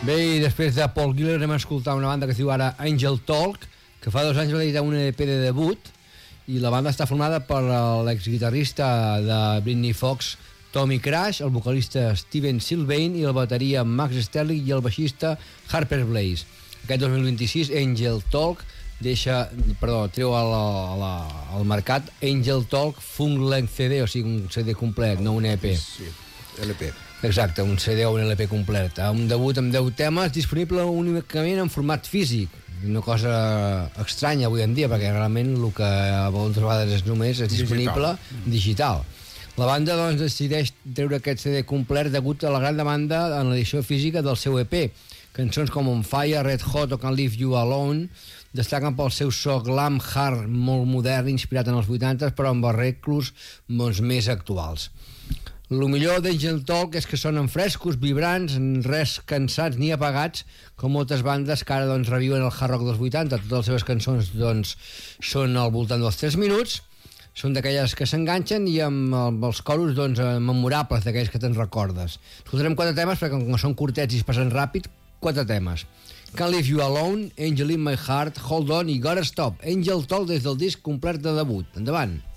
Bé, i després de Paul Gillen anem a escoltar una banda que es diu ara Angel Talk, que fa 2 anys va editar un EP de debut, i la banda està formada per l'exguitarrista de Britney Fox, Tommy Crash, el vocalista Steven Sylvain i el bateria Max Sterling i el baixista Harper Blaze. Aquest 2026 Angel Talk treu al mercat Angel Talk Funk Length CD, o sigui un CD complet, no un EP. Sí, LP. Exacte, un CD o un LP complet. Un debut amb 10 temes, disponible únicament en format físic. Una cosa estranya avui en dia, perquè realment el que moltes vegades és disponible digital. La banda doncs, decideix treure aquest CD complet degut a la gran demanda en l'edició física del seu EP. Cançons com On Fire, Red Hot o Can't Leave You Alone destaquen pel seu so glam hard molt modern, inspirat en els 80s, però amb arreglos més actuals. El millor d'Angel Talk és que sonen frescos, vibrants, res cansats ni apagats, com moltes bandes que ara reviuen el hard rock dels 80. Totes les seves cançons són al voltant dels 3 minuts, són d'aquelles que s'enganxen i amb els coros memorables, d'aquells que te'n recordes. Escoltarem 4 temes, perquè com són curtets i es passen ràpid, 4 temes. Can't Leave You Alone, Angel in My Heart, Hold On i Gotta Stop. Angel Talk des del disc complet de debut. Endavant!